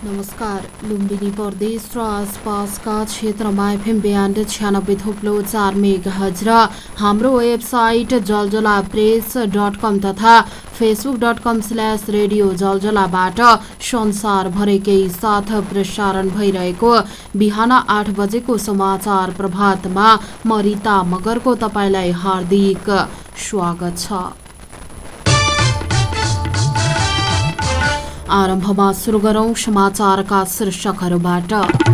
नमस्कार। लुम्बिनी प्रदेश र आसपासका क्षेत्रमा एफएम 92.96.4 मेगाहर्ज र हाम्रो वेबसाइट जलजलाप्रेस.com तथा facebook.com/रेडियो जलजलाबाट संसारभरिकै साथ प्रसारण भइरहेको बिहान 8 बजेको समाचार प्रभातमा म रिता मगरको तपाईलाई हार्दिक स्वागत छ। आरम्भमा सुरु गरौं समाचारका शीर्षकहरूबाट।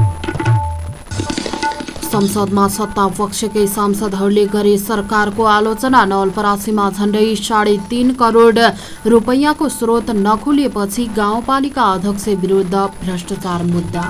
संसदमा सत्तापक्षकै सांसदहरूले गरे सरकारको आलोचना। नवलपरासीमा झण्डै 3.5 करोड रुपैयाँको स्रोत नखुलेपछि गाउँपालिका अध्यक्ष विरुद्ध भ्रष्टाचार मुद्दा।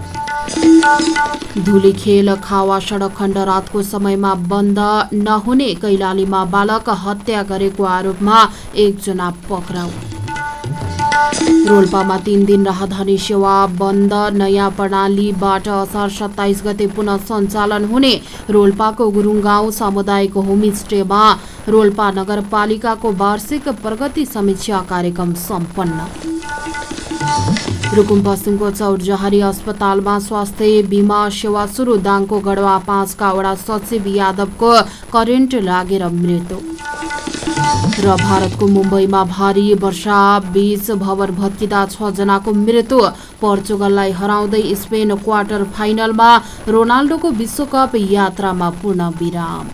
धुलीखेल खावा सडक खण्ड रातको समयमा बन्द नहुने। कैलालीमा बालक हत्या गरेको आरोपमा 1 जना पक्राउ। रोल्पामा 3 दिन राहदानी सेवा बन्द। नयाँ प्रणालीबाट असार 27 गते पुनः सञ्चालन हुने। रोल्पाको गुरुङ गाउँ सामुदायिक होमस्टेमा रोल्पा नगरपालिकाको वार्षिक प्रगति समीक्षा कार्यक्रम सम्पन्न। रुकुम पश्चिमको चौरजहरी अस्पतालमा स्वास्थ्य बीमा सेवा सुरु। दाङको गढवा 5 का वडा सचिव यादवको करेन्ट लागेर मृत्यु। र भारतको मुम्बईमा भारी वर्षा बीच भवन भत्किँदा 6 जनाको मृत्यु। पोर्चुगललाई हराउँदै स्पेन क्वार्टर फाइनलमा। रोनाल्डोको विश्वकप यात्रामा पूर्ण विराम।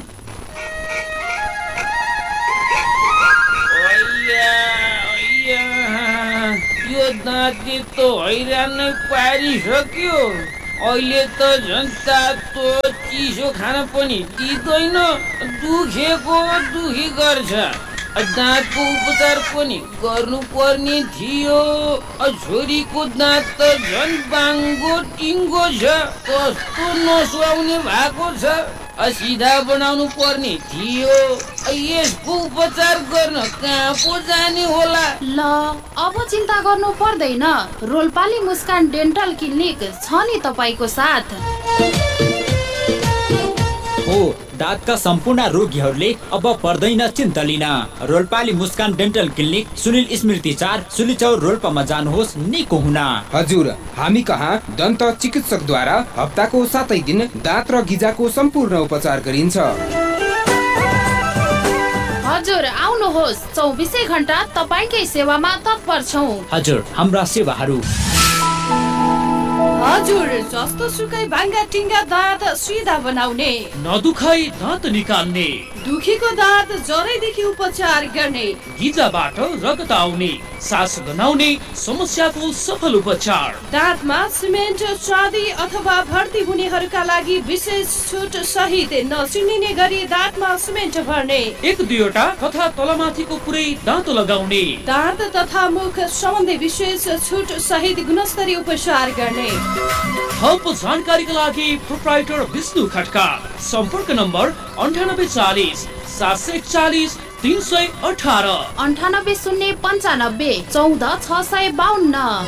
यो दाँती त हैरान पारिसक्यो। अहिले त झन् तातो चिसो खान पनि दिँदैन। दुखेको दुखी गर्छ। दाँतको उपचार पनि गर्नुपर्ने थियो। छोरीको दाँत त झन् बाङ्गो टिङ्गो छ। कस्तो नसुहाउने भएको छ। सिधा बनाउनु पर्ने थियो। यसको उपचार गर्न कहाँ पो जाने होला? ल अब चिन्ता गर्नु पर्दैन। रोल्पाली मुस्कान डेन्टल क्लिनिक छ नि तपाईको साथ। हो, दाँतका सम्पूर्ण रोगीहरूले अब पर्दैन चिन्ता लिन। रोल्पाली मुस्कान डेन्टल क्लिनिक सुनिल स्मृति 4 सुलिचौर रोल्पामा जानुहोस् निको हुन। हजुर, हामी कहाँ दन्त चिकित्सकद्वारा हप्ताको 7 दिन दाँत र गिजाको सम्पूर्ण उपचार गरिन्छ। हजुर आउनुहोस्, 24 घण्टा तपाईकै सेवामा तत्पर छौं। हजुर, हाम्रा सेवाहरू हजुर जस्तो सुकै भाङ्गा टिङ्गा दाँत सिधा बनाउने, नदुखाई दाँत निकाल्ने, दुखीको दाँत जरैदेखि उपचार गर्ने, गिजाबाट रगत आउने, सास गनाउने समस्याको सफल उपचार। दाँतमा सिमेन्ट चाँदी अथवा भर्ती हुनेहरूका लागि विशेष छुट सहित नचिनिने गरी दाँतमा सिमेन्ट भर्ने, 1-2 वटा तथा तलमाथिको पुरै दाँत लगाउने, दाँत तथा मुख सम्बन्धी विशेष छुट सहित गुणस्तरीय उपचार गर्ने। थप जानकारीका लागि प्रोप्राइटर विष्णु खड्का। सम्पर्क नम्बर 9840 741 318 98 095 14 652।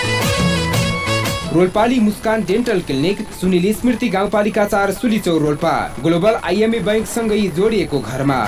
रोल्पाली मुस्कान डेन्टल क्लिनिक सुनिल स्मृति गाउँपालिका 4 सुलिचौर रोल्पा। ग्लोबल IMA बैंक सँगै जोडिएको घरमा।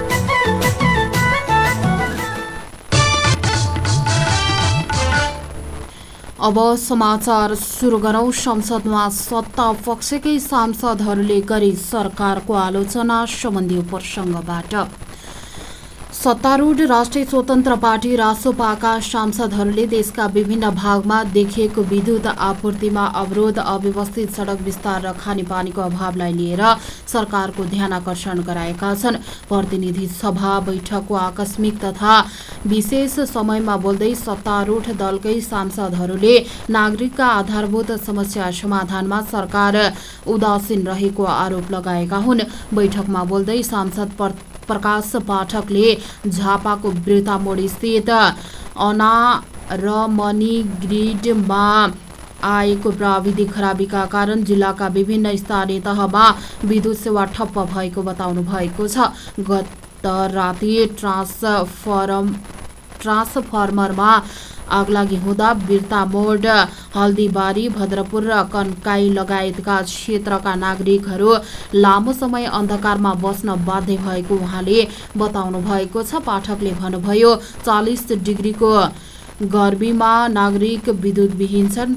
अब समाचार सुरु गरौं। संसदमा सत्तापक्षकै सांसदहरूले गरे सरकारको आलोचना सम्बन्धी प्रसङ्गबाट। सत्तारूढ राष्ट्रिय स्वतन्त्र पार्टी रासोपाका सांसदहरूले देशका विभिन्न भागमा देखिएको विद्युत आपूर्तिमा अवरोध, अव्यवस्थित सडक विस्तार र खानेपानीको अभावलाई लिएर सरकारको ध्यानाकर्षण गराएका छन्। प्रतिनिधि सभा बैठकको आकस्मिक तथा विशेष समयमा बोल्दै सत्तारूढ दलकै सांसदहरूले नागरिकका आधारभूत समस्या समाधानमा सरकार उदासीन रहेको आरोप लगाएका हुन्। बैठकमा बोल्दै सांसद प्रकाश पाठकले झापाको वृतामोड स्थित अनारमनी ग्रिडमा आएको प्राविधिक खराबीका कारण जिल्लाका विभिन्न स्थानीय तहमा विद्युत सेवा ठप्प भएको बताउनु भएको छ। गत राति ट्रान्सफर्मरमा आगलागी हुँदा बिर्तामोड, हल्दीबारी, भद्रपुर र कन्काई लगायतका क्षेत्रका नागरिकहरू लामो समय अन्धकारमा बस्न बाध्य भएको उहाँले बताउनु भएको छ। पाठकले भन्नुभयो 40 डिग्रीको गर्मीमा नागरिक विद्युतविहीन छन्।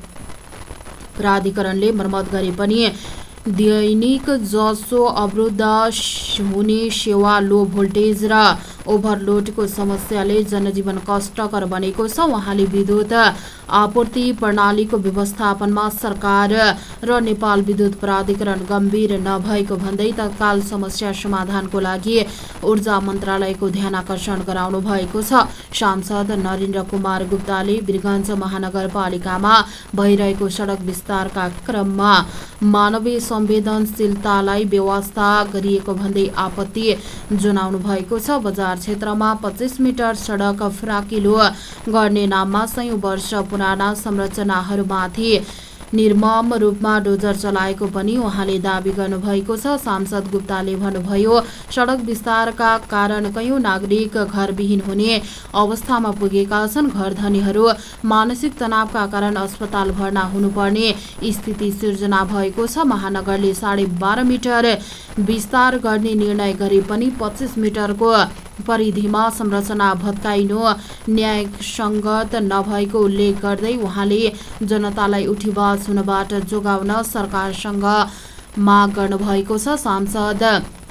प्राधिकरणले मर्मत गरे पनि दैनिक जसो अवरुद्ध हुने सेवा, लो भोल्टेज र ओभरलोडको समस्याले जनजीवन कष्टकर बनेको छ। उहाँले विद्युत आपूर्ति प्रणालीको व्यवस्थापनमा सरकार र नेपाल विद्युत प्राधिकरण गम्भीर नभएको भन्दै तत्काल समस्या समाधानको लागि ऊर्जा मन्त्रालयको ध्यानाकर्षण गराउनु भएको छ। सांसद नरेन्द्र कुमार गुप्ताले वीरगञ्ज महानगरपालिकामा भइरहेको सडक विस्तारका क्रममा मानवीय संवेदनशीलतालाई व्यवस्था गरिएको भन्दै आपत्ति जनाउनु भएको छ। बजार क्षेत्रमा 25 मिटर सडक फ्राकिलो गर्ने नाममा 100 वर्ष पुराना संरचनाहरूमाथि निर्मम रूपमा डोजर चलाएको पनि उहाँले दावी गर्नुभएको छ। सांसद गुप्ताले भन्नुभयो, सडक विस्तारका कारण कयौं नागरिक घरविहीन हुने अवस्थामा पुगेका छन्। घरधनीहरू मानसिक तनावका कारण अस्पताल भर्ना हुनुपर्ने स्थिति सिर्जना भएको छ। महानगरले 12.5 मिटर विस्तार गर्ने निर्णय गरे पनि 25 मिटरको परिधिमा संरचना भत्काइनु न्यायसङ्गत नभएको उल्लेख गर्दै उहाँले जनतालाई उठीवास हुनबाट जोगाउन सरकारसँग माग गर्नुभएको छ। सांसद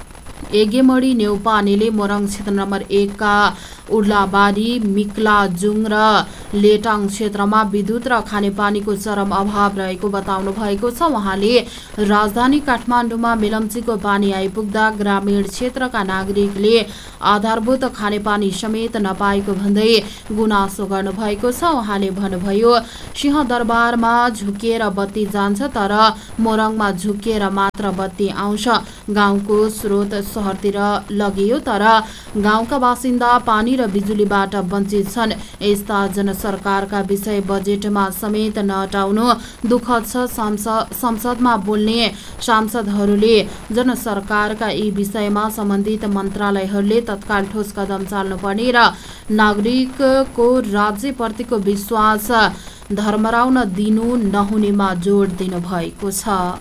एगेमणी नेउपानेले मोरङ क्षेत्र नम्बर 1 का उर्लाबारी, मिक्लाजुङ र लेटाङ क्षेत्रमा विद्युत र खानेपानीको चरम अभाव रहेको बताउनु भएको छ। उहाँले राजधानी काठमाडौँमा मेलम्चीको पानी आइपुग्दा ग्रामीण क्षेत्रका नागरिकले आधारभूत खानेपानी समेत नपाएको भन्दै गुनासो गर्नुभएको छ। उहाँले भन्नुभयो, सिंहदरबारमा झुकिएर बत्ती जान्छ तर मोरङमा झुकिएर मात्र बत्ती आउँछ। गाउँको स्रोत सहरतिर लगियो तर गाउँका बासिन्दा पानी र बिजुलीबाट वञ्चित छन्। यस्ता जनसरकारका विषय बजेटमा समेत नअटाउनु दुःखद छ। संसदमा बोल्ने सांसदहरूले जनसरकारका यी विषयमा सम्बन्धित मन्त्रालयहरूले तत्काल ठोस कदम चाल्नुपर्ने र नागरिकको राज्यप्रतिको विश्वास धर्मराउन दिनु नहुनेमा जोड दिनुभएको छ।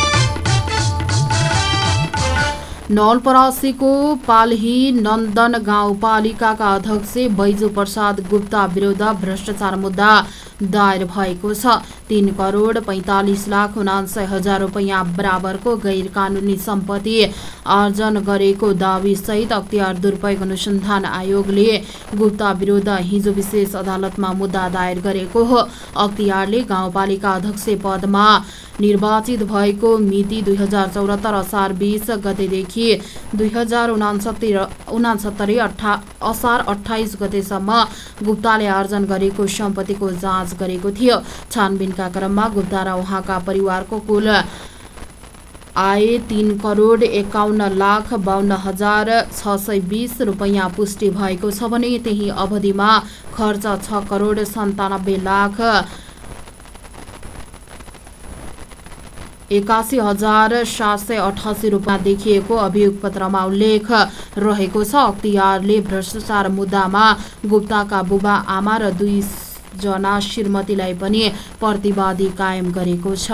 नवलपरासीको पालही नन्दन गाउँपालिकाका अध्यक्ष बैजू प्रसाद गुप्ता विरुद्ध भ्रष्टाचार मुद्दा दायर भएको छ। 3,45,79,000 रुपैयाँ बराबरको गैर कानुनी सम्पत्ति आर्जन गरेको दावी सहित अख्तियार दुरुपयोग अनुसन्धान आयोगले गुप्ता विरुद्ध हिजो विशेष अदालतमा मुद्दा दायर गरेको हो। अख्तियारले गाउँपालिका अध्यक्ष पदमा निर्वाचित भएको मिति 2074 असार 20 गतेदेखि 2069 असार 28 गतेसम्म गुप्ताले आर्जन गरेको सम्पत्तिको जाँच गरेको थियो। छानबिनका क्रममा गुप्ता र उहाँका परिवारको कुल आय 3,51,52,620 रुपैयाँ पुष्टि भएको छ भने त्यही अवधिमा खर्च 6,97,81,788 रुपैयाँ देखिएको अभियोग पत्रमा उल्लेख रहेको छ। अख्तियारले भ्रष्टाचार मुद्दामा गुप्ताका बुबा आमा र 2 जना श्रीमतीलाई पनि प्रतिवादी कायम गरेको छ।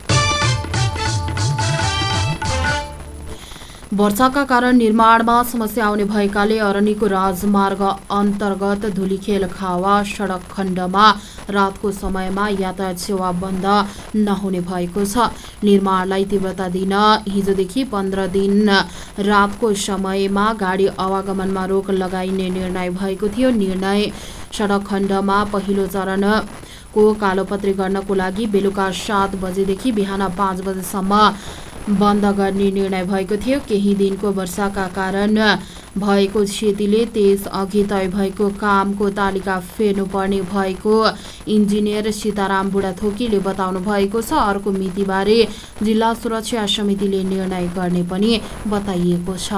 वर्षाका कारण निर्माणमा समस्या आउने भएकाले अरनिको राजमार्ग अन्तर्गत धुलीखेल खावा सडक खण्डमा रातको समयमा यातायात सेवा बन्द नहुने भएको छ। निर्माणलाई तीव्रता दिन हिजोदेखि 15 दिन रातको समयमा गाडी आवागमनमा रोक लगाइने निर्णय भएको थियो। निर्णय सडक खण्डमा पहिलो चरणको कालोपत्री गर्नको लागि बेलुका 7 बजेदेखि बिहान 5 बजेसम्म बन्द गर्ने निर्णय भएको थियो। केही दिनको वर्षाका कारण भएको क्षतिले त्यस अघि तय भएको कामको तालिका फेर्नुपर्ने भएको इन्जिनियर सीताराम बुढाथोकीले बताउनु भएको छ। अर्को मितिबारे जिल्ला सुरक्षा समितिले निर्णय गर्ने पनि बताइएको छ।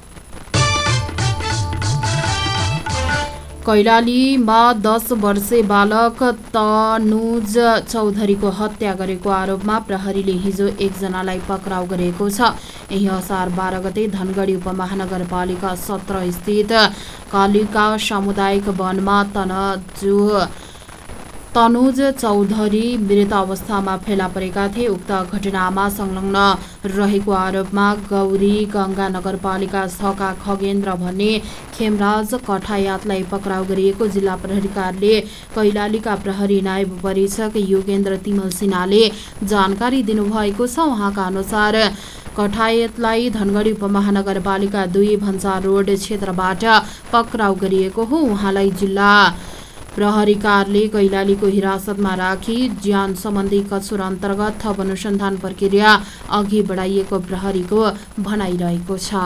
कैलालीमा 10 वर्षे बालक तनुज चौधरीको हत्या गरेको आरोपमा प्रहरीले हिजो एकजनालाई पक्राउ गरेको छ। यही असार 12 गते धनगढी उपमहानगरपालिका 17 स्थित कालिका सामुदायिक वनमा तनुज चौधरी मृत अवस्थामा फेला परेका थिए। उक्त घटनामा संलग्न रहेको आरोपमा गौरी गंगा नगरपालिका 6 का खगेन्द्र भन्ने खेमराज कठायातलाई पक्राउ गरिएको जिल्ला प्रहरी कार्यालय कैलालीका प्रहरी नायब परीक्षक योगेन्द्र तिमल सिन्हाले जानकारी दिनुभएको छ। उहाँका अनुसार कठायतलाई धनगढी उपमहानगरपालिका 2 भन्सार रोड क्षेत्रबाट पक्राउ गरिएको हो। उहाँलाई जिल्ला प्रहरी कार्यालय कैलालीको हिरासतमा राखी ज्यान सम्बन्धी कसुर अन्तर्गत थप अनुसन्धान प्रक्रिया अघि बढाइएको प्रहरीको भनाइरहेको छ।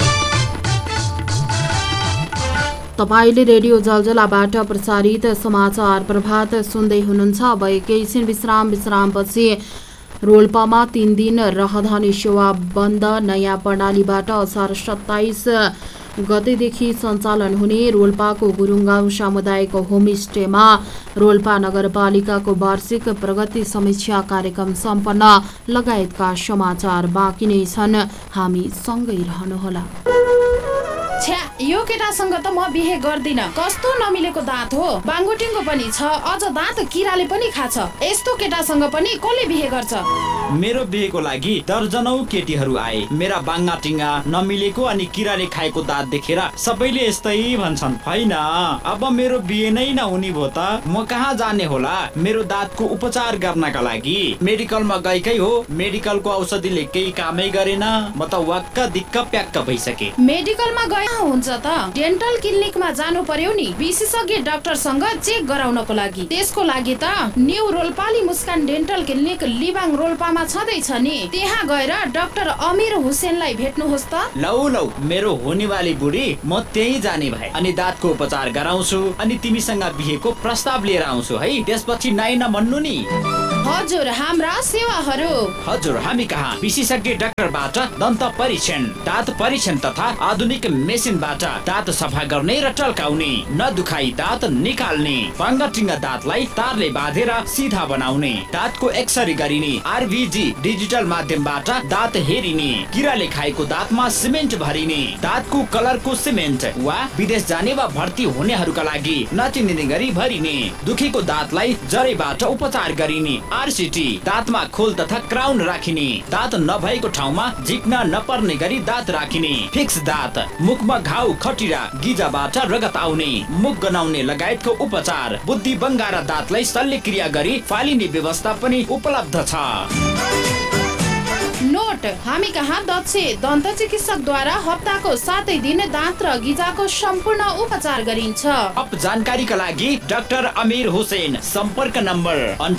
तपाईले रेडियो जलजलाबाट प्रसारित समाचार प्रभात सुन्दै हुनुहुन्छ। अब एकैछिन विश्रामपछि रोल्पामा 3 दिन राहदानी सेवा बन्द। नयाँ प्रणालीबाट असार 27 गतेदेखि सञ्चालन हुने रोल्पाको गुरुङगाउँ सामुदायिक होमस्टेमा रोल्पा नगरपालिकाको वार्षिक प्रगति समीक्षा कार्यक्रम सम्पन्न लगायतका समाचार बाँकी नै छन्। हामी सँगै रहनुहोला। छ्या, यो केटासँग त म बिहे गर्दिन। कस्तो नमिलेको दाँत हो। बाङ्गोटिङको पनि छ, अझ दाँत किराले पनि खाछ। यस्तो केटासँग पनि कसले बिहे गर्छ? मेरो बिहेको लागि दर्जनौ केटीहरू आए। मेरा बाङ्गाटिङ्गा नमिलेको अनि किराले खाएको दाँत देखेर सबैले यस्तै भन्छन्। हैन, अब मेरो बिहे नै नहुने भो त म कहाँ जाने होला मेरो दाँतको उपचार गर्नका लागि? मेडिकलमा गएकै हो, मेडिकलको औषधिले केही कामै गरेन। म त वाक्क दिक्क प्याक्क भइसके। मेडिकलमा गए हुन्छ त डेन्टल क्लिनिकमा जानु पर्यो नि, विशेषज्ञ डाक्टरसँग चेक गराउनको लागि। त्यसको लागि त न्यू रोल्पाली मुस्कान डेन्टल क्लिनिक लिबाङ रोल्पामा छँदैछ नि। त्यहाँ गएर डाक्टर अमीर हुसेनलाई भेट्नुहोस् त। लौ मेरो हुनेवाली बुढी म त्यही जाने भए अनि दाँतको उपचार गराउँछु अनि तिमीसँग बिहेको प्रस्ताव लिएर आउँछु है। त्यसपछि नाइ नभन्नु नि। हजुर, हाम्रा सेवाहरू। हजुर, हामी कहाँ विशेषज्ञ डाक्टरबाट दन्त परीक्षण, दाँत परीक्षण तथा आधुनिक मेसिनबाट दाँत सफा गर्ने र टल्काउने, नदुखाई दाँत निकाल्ने, बाङ्गाटिङ्गा दाँतलाई तारले बाँधेर सिधा बनाउने, दाँतको एक्सरे गरिने, आरभिजी डिजिटल माध्यमबाट दाँत हेरिने, किराले खाएको दाँतमा सिमेन्ट भरिने, दाँतको कलरको सिमेन्ट वा विदेश जाने वा भर्ती हुनेहरूका लागि नचिनिने गरी भरिने, दुखेको दाँतलाई जरैबाट उपचार गरिने, आरसिटी, दाँतमा खोल तथा क्राउन राखिने, दाँत नभएको ठाउँमा झिक्न नपर्ने गरी दाँत राखिने, फिक्स दाँत, मुखमा घाउ खटिरा गिजाबाट रगत आउने, मुख गनाउने लगायतको उपचार, बुद्धि बङ्गारा दाँतलाई शल्यक्रिया गरी फालिने व्यवस्था पनि उपलब्ध छ। नोट, हामी कहाँ दक्ष दन्त चिकित्सकद्वारा हप्ताको 7 दिन दाँत र गिजाको सम्पूर्ण उपचार गरिन्छ। अप जानकारीका लागि डाक्टर अमीर हुसेन, सम्पर्क नम्बर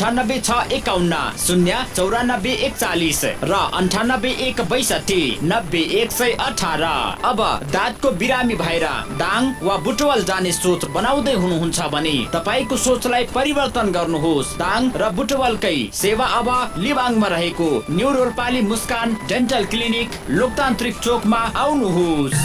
9861 09441 र 9861 90118। अब दाँतको बिरामी भएर दाङ वा बुटवल जाने सोच बनाउँदै हुनुहुन्छ भने तपाईको सोचलाई परिवर्तन गर्नुहोस्। दाङ र बुटवलकै सेवा अब लिबाङमा रहेको न्यू रोल्पाली मुस्कान डेन्टल क्लिनिक लोकतान्त्रिक चोकमा आउनुहोस्।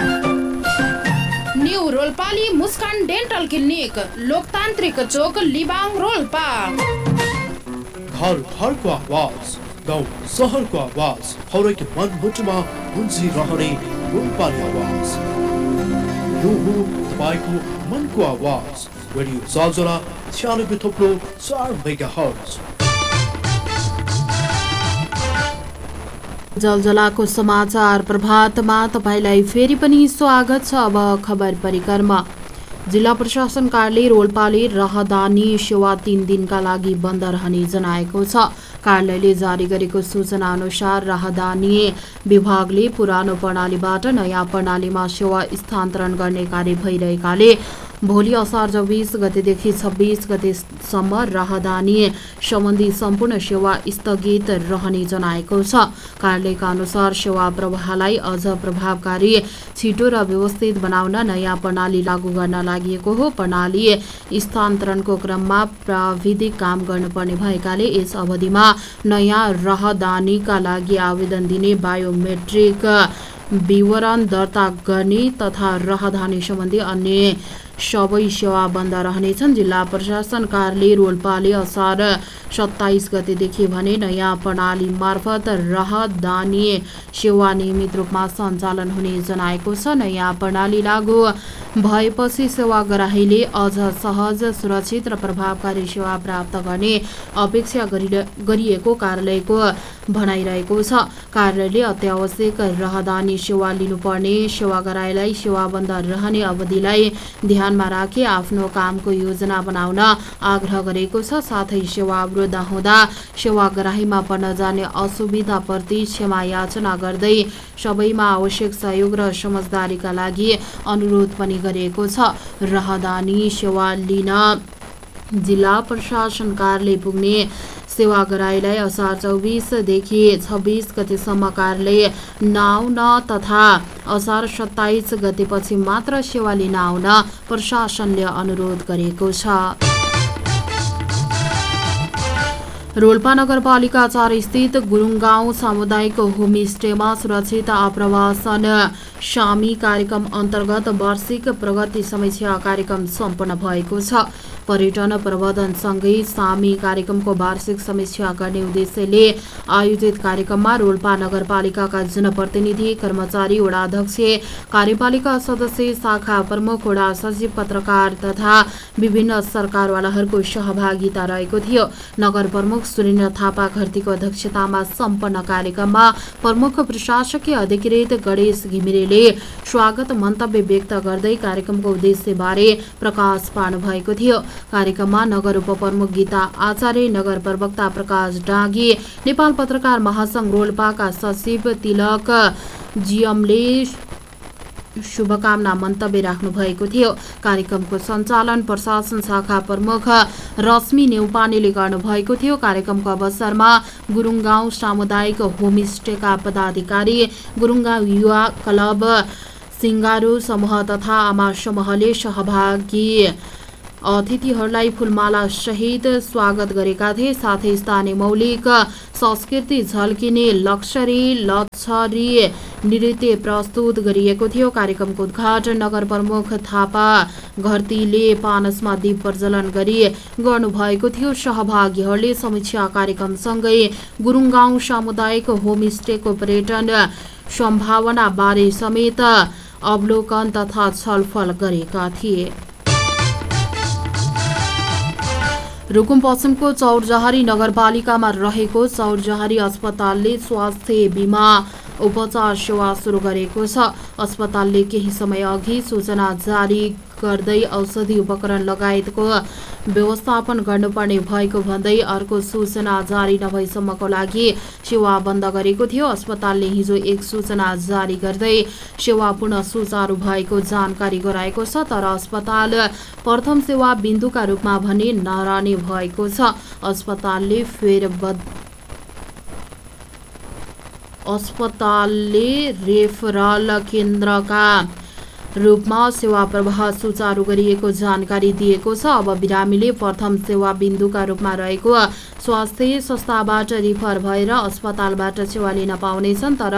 न्यू रोल्पाली मुस्कान डेन्टल क्लिनिक लोकतान्त्रिक चोक लिबाङ रोल्पा। घर घरको आवाज, गाउँ सहरको आवाज, हरेक मनमुटुमा गुन्जिरहने रोल्पाली आवाज। यो हो तपाईँको मनको आवाज। रेडियो जलजला 96.4 मेगाहर्ज। जलजलाको समाचार प्रभातमा तपाईलाई फेरि पनि स्वागत छ। अब खबर परिक्रमा। जिल्ला प्रशासन कार्यालय रोल्पाले राहदानी सेवा 3 दिनका लागि बन्द रहने जनाएको छ। कार्यालयले जारी गरेको सूचना अनुसार राहदानी विभागले पुरानो प्रणालीबाट नयाँ प्रणालीमा सेवा स्थानान्तरण गर्ने कार्य भइरहेकाले भोलि असार 24 गतेदेखि 26 गतेसम्म राहदानी सम्बन्धी सम्पूर्ण सेवा स्थगित रहने जनाएको छ। कार्यालयका अनुसार सेवा प्रवाहलाई अझ प्रभावकारी, छिटो र व्यवस्थित बनाउन नयाँ प्रणाली लागू गर्न लागि हो। प्रणाली स्थानान्तरणको क्रममा प्राविधिक काम गर्नुपर्ने भएकाले यस अवधिमा नयाँ राहदानीका लागि आवेदन दिने, बायोमेट्रिक विवरण दर्ता गर्ने तथा राहदानी सम्बन्धी अन्य सबै सेवा बन्द रहनेछन्। जिल्ला प्रशासन कार्यालय रोल्पाले असार 27 गतेदेखि भने नयाँ प्रणाली मार्फत राहदानी सेवा नियमित रूपमा सञ्चालन हुने जनाएको छ। नयाँ प्रणाली लागू भएपछि सेवाग्राहीले अझ सहज, सुरक्षित र प्रभावकारी सेवा प्राप्त गर्ने अपेक्षा गरिएको कार्यालयको भनाइरहेको छ। कार्यालयले अत्यावश्यक राहदानी सेवा लिनुपर्ने सेवाग्राहीलाई सेवा बन्द रहने अवधिलाई ध्यानमा राखी आफ्नो कामको योजना बनाउन आग्रह गरेको छ। साथै सेवा अवरोध हुँदा सेवाग्राहीमा पर्न जाने असुविधाप्रति क्षमा याचना गर्दै सबैमा आवश्यक सहयोग र समझदारीका लागि अनुरोध पनि गरिएको छ। राहदानी सेवा लिन जिल्ला प्रशासन कार्यालय पुग्ने सेवाग्राहीलाई असार 24 देखि 26 गतेसम्म कार्यालय नआउन तथा असार 27 गतेपछि मात्र सेवा लिन आउन प्रशासनले अनुरोध गरेको छ। रोल्पा नगरपालिका 4 स्थित गुरुङगाउँ सामुदायिक होमस्टेमा सुरक्षित आप्रवासन सामी कार्यक्रम अन्तर्गत वार्षिक प्रगति समीक्षा कार्यक्रम सम्पन्न भएको छ। पर्यटन प्रबन्धनसँगै सामी कार्यक्रमको वार्षिक समीक्षा गर्ने उद्देश्यले आयोजित कार्यक्रममा रोल्पा नगरपालिकाका जनप्रतिनिधि, कर्मचारी, वडाध्यक्ष, कार्यपालिका सदस्य, शाखा प्रमुख, वडा सचिव, पत्रकार तथा विभिन्न सरकारवालाहरूको सहभागिता रहेको थियो। नगर प्रमुख सुरेन्द्र थापा घरतीको अध्यक्षतामा सम्पन्न कार्यक्रममा प्रमुख प्रशासकीय अधिकृत गणेश घिमिरेले स्वागत मन्तव्य व्यक्त गर्दै कार्यक्रमको उद्देश्यबारे प्रकाश पार्नुभएको थियो। कार्यक्रममा नगर उपप्रमुख गीता आचार्य, नगर प्रवक्ता प्रकाश डाँगी, नेपाल पत्रकार महासंघ रोल्पाका सचिव तिलक जियमले शुभकामना मन्तव्य राख्नु भएको थियो। कार्यक्रमको सञ्चालन प्रशासन शाखा प्रमुख रश्मि नेउपानेले गर्नुभएको थियो। कार्यक्रमको अवसरमा गुरुङगाउँ सामुदायिक होमस्टेका पदाधिकारी, गुरुङगाउँ युवा क्लब, सिङ्गारो समूह तथा आमा समूहले सहभागी अतिथिहरूलाई फुलमाला सहित स्वागत गरेका थिए। साथै स्थानीय मौलिक संस्कृति झल्किने लक्सरी नृत्य प्रस्तुत गरिएको थियो। कार्यक्रमको उद्घाटन नगर प्रमुख थापा घरतीले पानसमा दीप प्रज्वलन गरी गर्नुभएको थियो। सहभागीहरूले समीक्षा कार्यक्रमसँगै गुरुङगाउँ सामुदायिक होमस्टेको पर्यटन सम्भावना बारे समेत अवलोकन तथा छलफल गरेका थिए। रुकुम पश्चिमको चौरजहरी नगरपालिकामा रहेको चौरजहरी अस्पतालले स्वास्थ्य बीमा उपचार सेवा सुरु गरेको छ। अस्पतालले केही समय अघि सूचना जारी गर्दै औषधि उपकरण लगायतको व्यवस्थापन गर्नुपर्ने भएको भन्दै अर्को सूचना जारी नभएसम्मको लागि सेवा बन्द गरेको थियो। अस्पतालले हिजो एक सूचना जारी गर्दै सेवा पुनः सुचारू भएको जानकारी गराएको छ। तर अस्पताल प्रथम सेवा बिन्दुका रूपमा भने नरहने भएको छ। अस्पतालले रेफरल केन्द्रका रूपमा सेवा प्रवाह सुचारू गरिएको जानकारी दिएको छ। अब बिरामीले प्रथम सेवा बिन्दुका रूपमा रहेको स्वास्थ्य संस्थाबाट रिफर भएर अस्पतालबाट सेवा लिन पाउनेछन्। तर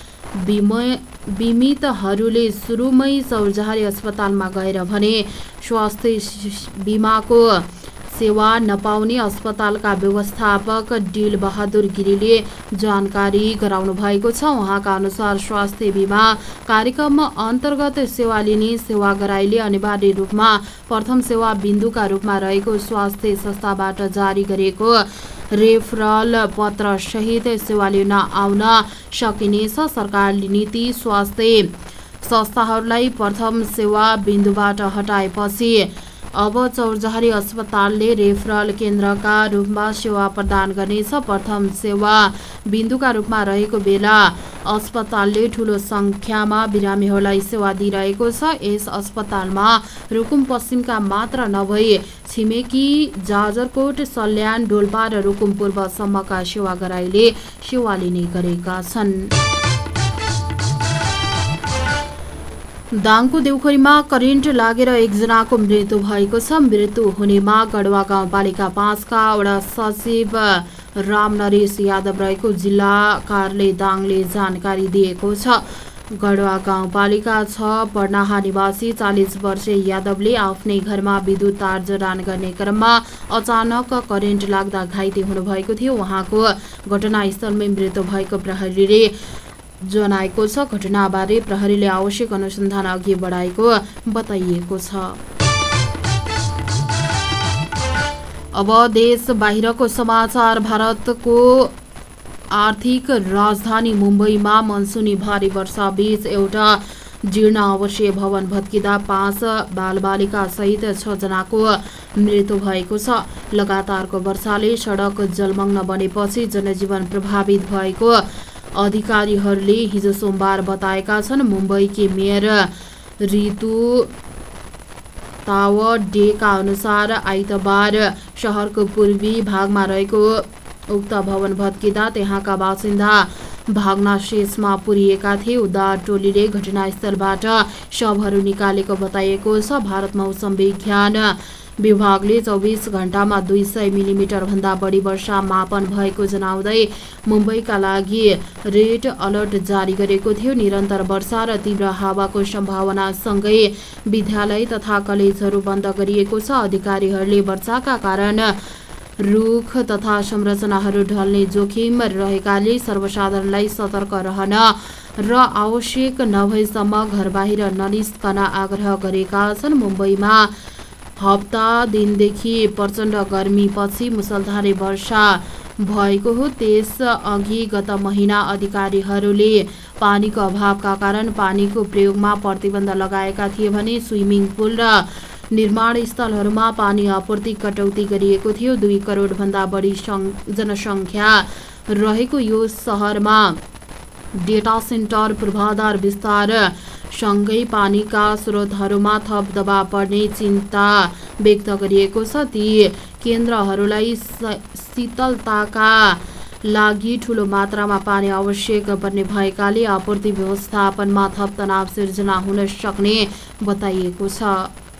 बिमितहरूले सुरुमै चौरजहरी अस्पतालमा गएर भने स्वास्थ्य बिमाको सेवा नपाउने अस्पतालका व्यवस्थापक डिल बहादुर गिरीले जानकारी गराउनु भएको छ। उहाँका अनुसार स्वास्थ्य बिमा कार्यक्रम अन्तर्गत सेवा लिने सेवाग्राहीले अनिवार्य रूपमा प्रथम सेवा बिन्दुका रूपमा रहेको स्वास्थ्य संस्थाबाट जारी गरेको रेफरल पत्र सहित सेवा लिन आउन सकिनेछ। सरकारले नीति स्वास्थ्य संस्थाहरूलाई प्रथम सेवा बिन्दुबाट हटाएपछि अब चौरजहरी अस्पतालले रेफरल केन्द्रका रूपमा सेवा प्रदान गर्नेछ। प्रथम सेवा बिन्दुका रूपमा रहेको बेला अस्पतालले ठूलो संख्यामा बिरामीहरूलाई सेवा दिइरहेको छ। यस अस्पतालमा रुकुम पश्चिमका मात्र नभई छिमेकी जाजरकोट, सल्यान, डोल्पा र रुकुम पूर्वसम्मका सेवाग्राहीले सेवा लिने गरेका छन्। दाङको देउखरीमा करेन्ट लागेर एकजनाको मृत्यु भएको छ। मृत्यु हुनेमा गढवा गाउँपालिका 5 का वडा सचिव रामनरेश यादव रहेको जिल्ला कार्यालय दाङले जानकारी दिएको छ। गढवा गाउँपालिका 6 पर्नाहा निवासी 40 वर्षीय यादवले आफ्नै घरमा विद्युत तार जडान गर्ने क्रममा अचानक करेन्ट लाग्दा घाइते हुनुभएको थियो। उहाँको घटनास्थलमै मृत्यु भएको प्रहरीले जनाएको छ। घटनाबारे प्रहरीले आवश्यक अनुसन्धान अघि बढाएको बताइएको छ। अब देश बाहिरको समाचार। भारतको आर्थिक राजधानी मुम्बईमा मनसुनी भारी वर्षा बीच एउटा जीर्ण आवासीय भवन भत्किँदा 5 बालबालिका सहित 6 जनाको मृत्यु भएको छ। लगातारको वर्षाले सडक जलमग्न बनेपछि जनजीवन प्रभावित भएको अधिकारीहरूले हिजो सोमबार बताएका छन्। मुम्बईकी मेयर रितु तावडेका अनुसार आइतबार शहरको पूर्वी भागमा रहेको उक्त भवन भत्किँदा त्यहाँका बासिन्दा भाग्न शेषमा पुरिएका थिए। उद्धार टोलीले घटनास्थलबाट शवहरू निकालेको बताइएको छ। भारत मौसम विज्ञान विभागले 24 घण्टामा 200 मिलिमिटर भन्दा बढी वर्षा मापन भएको जनाउँदै मुम्बईका लागि रेड अलर्ट जारी गरेको थियो। निरन्तर वर्षा र तीव्र हावाको सम्भावनासँगै विद्यालय तथा कलेजहरू बन्द गरिएको छ। अधिकारीहरूले वर्षाका कारण रुख तथा संरचनाहरू ढल्ने जोखिम रहेकाले सर्वसाधारणलाई सतर्क रहन र आवश्यक नभएसम्म घर बाहिर ननिस्कन आग्रह गरेका छन्। मुम्बईमा हप्ता दिनदेखि प्रचण्ड गर्मीपछि मुसलधारे वर्षा भएको हो। त्यसअघि गत महिना अधिकारीहरूले पानीको अभावका कारण पानीको प्रयोगमा प्रतिबन्ध लगाएका थिए भने स्विमिङ पुल र निर्माण स्थलहरूमा पानी आपूर्ति कटौती गरिएको थियो। 2 करोड भन्दा बढी जनसङ्ख्या रहेको यो सहरमा डेटा सेन्टर पूर्वाधार विस्तार सँगै पानीका स्रोतहरूमा थप दबाव पर्ने चिन्ता व्यक्त गरिएको छ। ती केन्द्रहरूलाई शीतलताका लागि ठूलो मात्रामा पानी आवश्यक पर्ने भएकाले आपूर्ति व्यवस्थापनमा थप तनाव सिर्जना हुन सक्ने बताइएको छ।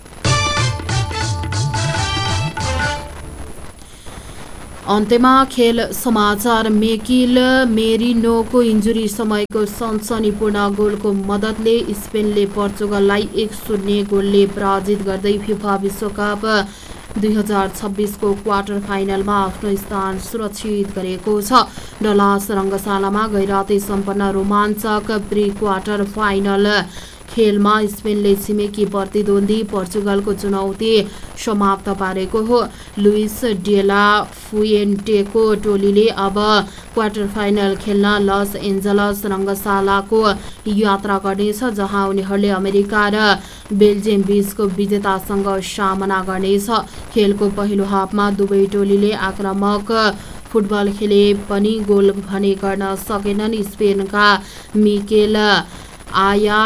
अन्त्यमा खेल समाचार। मेकिल मेरिनोको इन्जुरी समयको सनसनीपूर्ण गोलको मद्दतले स्पेनले पोर्चुगललाई 1-0 गोलले पराजित गर्दै फिफा विश्वकप 2026 को क्वार्टर फाइनलमा आफ्नो स्थान सुरक्षित गरेको छ। डलास रङ्गशालामा गैराती सम्पन्न रोमाञ्चक प्री क्वार्टर फाइनल खेलमा स्पेनले छिमेकी प्रतिद्वन्दी पोर्चुगलको चुनौती समाप्त पारेको हो। लुइस डेला फुएन्टेको टोलीले अब क्वार्टर फाइनल खेल्न लस एन्जलस रङ्गशालाको यात्रा गर्नेछ, जहाँ उनीहरूले अमेरिका र बेल्जियम बीचको विजेतासँग सामना गर्नेछ। खेलको पहिलो हाफमा दुवै टोलीले आक्रामक फुटबल खेले पनि गोल भने गर्न सकेनन्। स्पेनका मिकेल आया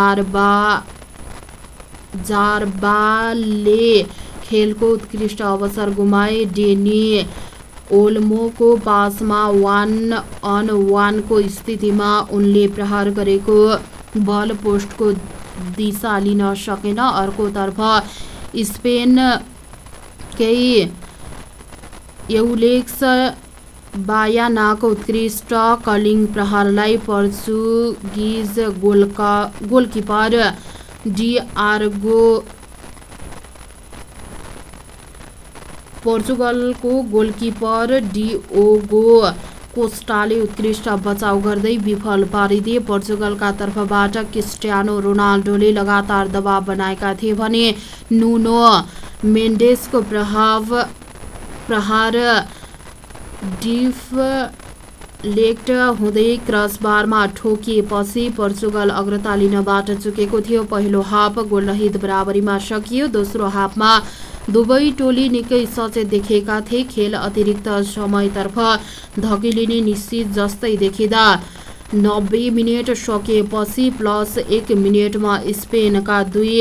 जारबाले खेलको उत्कृष्ट अवसर गुमाए। डेनी ओल्मोको पासमा 1-on-1 को स्थितिमा उनले प्रहार गरेको बल पोस्टको दिशा लिन सकेन। अर्कोतर्फ स्पेनकै एउलेक्स बायानाको उत्कृष्ट curling प्रहारलाई Portuguese goalkeeper पोर्चुगलको goalkeeper Diogo कोस्टाले उत्कृष्ट बचाउ गर्दै विफल पारिदिए। पोर्चुगलका तर्फबाट क्रिस्टियानो रोनाल्डोले लगातार दबाव बनाएका थिए भने नुनो मेन्डेसको प्रहार डिफ्लेक्ट हुँदै क्रसबारमा ठोकिएपछि पोर्चुगल अग्रता लिनबाट चुकेको थियो। पहिलो हाफ गोलरहित बराबरीमा सकियो। दोस्रो हाफमा दुवै टोली निकै सचेत देखिएका थिए। खेल अतिरिक्त समयतर्फ धकिलिने निश्चित जस्तै देखिँदा 90 मिनेट सकिएपछि +1 मिनेटमा स्पेनका 2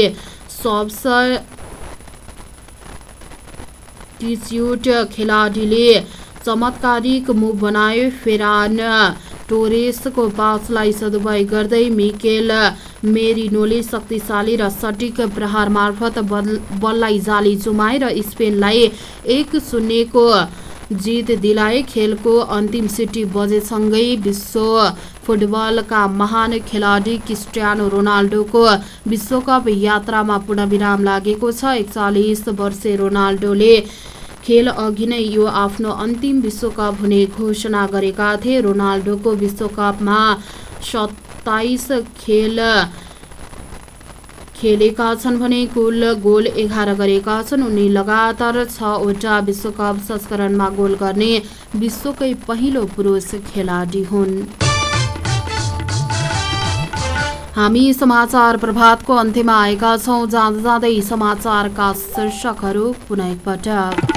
सब्स्टिट्युट खेलाडीले चमत्कारिक मुभ बनायो। फेरान टोरेसको पासलाई सदुपयोग गर्दै मिकेल मेरिनोले शक्तिशाली र सटिक प्रहार मार्फत बललाई जाली चुमाए र स्पेनलाई 1-0 को जित दिलाए। खेलको अन्तिम सिटी बजेसँगै विश्व फुटबलका महान खेलाडी क्रिस्टियानो रोनाल्डोको विश्वकप यात्रामा पूर्णविराम लागेको छ। 41 वर्षीय रोनाल्डोले खेल अघि नै यो आफ्नो अन्तिम विश्वकप हुने घोषणा गरेका थिए। रोनाल्डोको विश्वकपमा 27 खेल खेलेका छन् भने कुल गोल 11 गरेका छन्। उनी लगातार 6 वटा विश्वकप संस्करणमा गोल गर्ने विश्वकै पहिलो पुरुष खेलाडी हुन्। हामी समाचार प्रभातको अन्त्यमा आएका छौं। जाँदै समाचारका शीर्षकहरू पुनः एकपटक।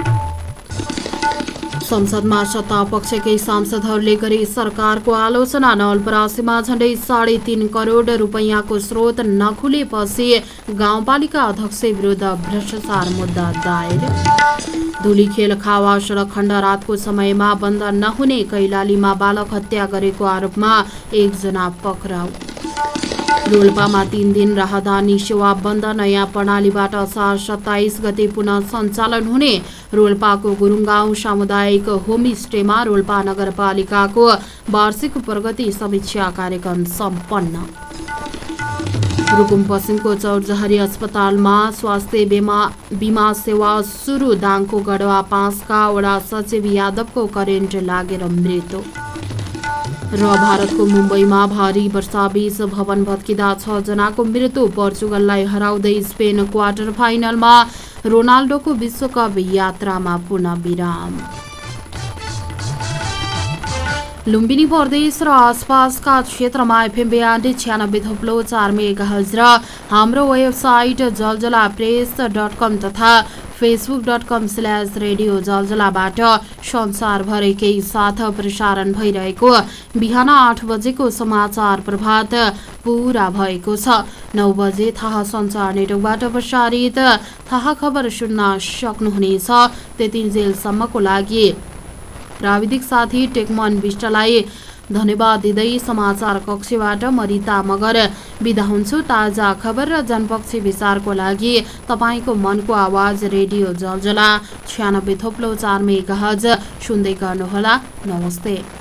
संसदमा सत्तापक्षकै सांसदहरूले गरे सरकारको आलोचना। नवलपरासीमा झण्डै 3.5 करोड रुपैयाँको स्रोत नखुलेपछि गाउँपालिका अध्यक्ष विरुद्ध भ्रष्टाचार मुद्दा दायर। धुलीखेल खावा सडक खण्ड रातको समयमा बन्द नहुने कैलालीमा बालक हत्या गरेको आरोपमा 1 जना पक्राउ। रोल्पामा 3 दिन राहदानी सेवा बन्द। नयाँ प्रणालीबाट असार 27 गते पुनः सञ्चालन हुने। रोल्पाको गुरुङगाउँ सामुदायिक होमस्टेमा रोल्पा नगरपालिकाको वार्षिक प्रगति समीक्षा कार्यक्रम सम्पन्न। रुकुम पश्चिमको चौरजहरी अस्पतालमा स्वास्थ्य बीमा सेवा सुरु। दाङको गढवा 5 का वडा सचिव यादवको करेन्ट लागेर मृत्यु। र भारतको मुम्बईमा भारी वर्षाबीच भवन भत्किँदा 6 जनाको मृत्यु। पोर्चुगललाई हराउँदै स्पेन क्वार्टर फाइनलमा। रोनाल्डोको विश्वकप यात्रामा पूर्णविराम। लुम्बिनी प्रदेश र आसपासका क्षेत्रमा FM 96.4 मेगाहर्ज र हाम्रो वेबसाइट जलजलाप्रेस.com तथा facebook.com/रेडियो जलजलाबाट संसारभरिकै साथ प्रसारण भइरहेको बिहान 8 बजेको समाचार प्रभात पूरा भएको छ। 9 बजे थाहा सञ्चार नेटवर्कबाट प्रसारित थाहा खबर सुन्न सक्नुहुनेछ। त्यतिन्जेलसम्मको लागि प्राविधिक साथी टेकमन विष्टलाई धन्यवाद दिँदै समाचार कक्षबाट म रिता मगर बिदा हुन्छु। ताजा खबर र जनपक्षी विचारको लागि तपाईको मनको आवाज रेडियो जलजला 96.4 मेगाहर्ज सुन्दै गर्नुहोला। नमस्ते।